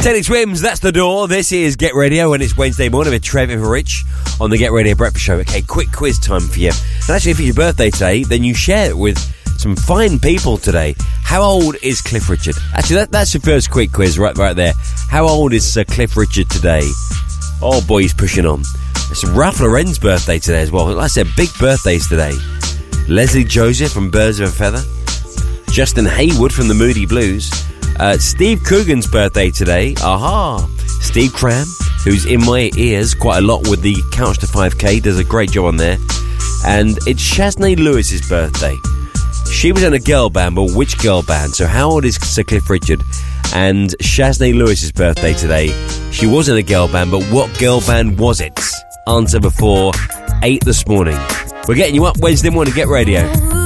Teddy Swims, that's the door. This is Get Radio, and it's Wednesday morning with Trev and Rich on the Get Radio Breakfast Show. Okay, quick quiz time for you. And actually, if it's your birthday today, then you share it with some fine people today. How old is Cliff Richard? Actually, that's your first quick quiz right there. How old is Sir Cliff Richard today? Oh boy, he's pushing on. It's Ralph Lauren's birthday today as well. Like I said, big birthdays today. Leslie Joseph from Birds of a Feather. Justin Hayward from the Moody Blues. Steve Coogan's birthday today. Aha! Steve Cram, who's in my ears quite a lot with the Couch to 5K, does a great job on there. And it's Shaznay Lewis's birthday. She was in a girl band, but which girl band? So how old is Sir Cliff Richard? And Shaznay Lewis's birthday today. She was in a girl band, but what girl band was it? Answer before 8 this morning. We're getting you up Wednesday morning, Get Radio.